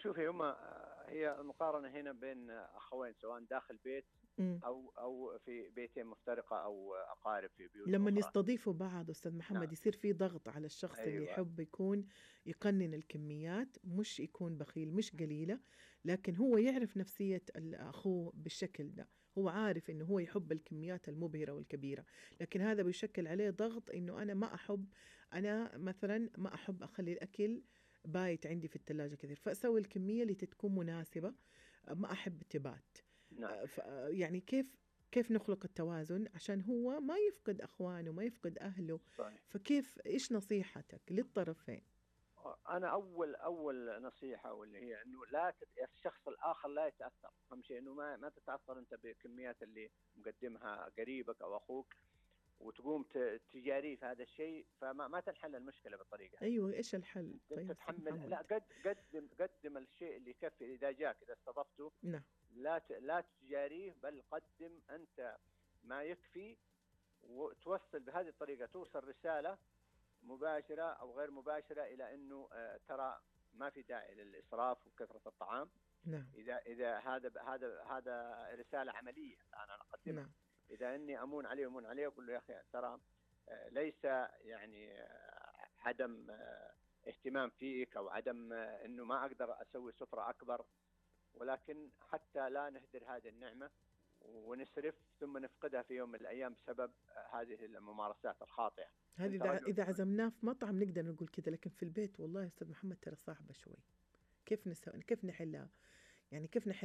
شوفي هي المقارنة هنا بين أخوين سواء داخل بيت مم. أو في بيتين مفترقة أو أقارب في بيوت لما أخرى. يستضيفوا بعض أستاذ محمد نعم. يصير في ضغط على الشخص اللي أيوة. يحب يكون يقنن الكميات، مش يكون بخيل، مش قليلة، لكن هو يعرف نفسية أخوه بالشكل ده. هو عارف إنه هو يحب الكميات المبهرة والكبيرة، لكن هذا بيشكل عليه ضغط إنه أنا مثلا ما أحب أخلي الأكل بايت عندي في الثلاجة كثير، فأسوي الكمية اللي تكون مناسبة، ما أحب تبات. نعم. يعني كيف نخلق التوازن عشان هو ما يفقد أخوانه، ما يفقد أهله؟ صحيح. إيش نصيحتك للطرفين؟ أنا أول نصيحة واللي هي إنه الشخص الآخر لا يتأثر. أهم شيء إنه ما تتأثر أنت بكميات اللي مقدمها قريبك أو أخوك، وتقوم تجاريه في هذا الشيء، فما تنحل المشكلة بالطريقة هذه. أيوة، إيش الحل طيب أستاذ تتحمل، لا محمد؟ قدم الشيء اللي يكفي إذا جاك، إذا استضفته نعم. لا تجاريه، بل قدم أنت ما يكفي، وتوصل بهذه الطريقة، توصل رسالة مباشرة أو غير مباشرة إلى أنه ترى ما في داعي للإسراف وكثرة الطعام. نعم. إذا هذا رسالة عملية أنا أقدمها. نعم. إذا أني أمون عليه أقول له يا أخي ترى ليس يعني عدم اهتمام فيك أو عدم أنه ما أقدر أسوي سفرة أكبر، ولكن حتى لا نهدر هذه النعمة ونسرف ثم نفقدها في يوم من الأيام بسبب هذه الممارسات الخاطئة. هذه أنت إذا رجل. عزمناه في مطعم نقدر نقول كذا، لكن في البيت والله يا أستاذ محمد ترى صعبة شوي. كيف نحلها؟ يعني كيف نحل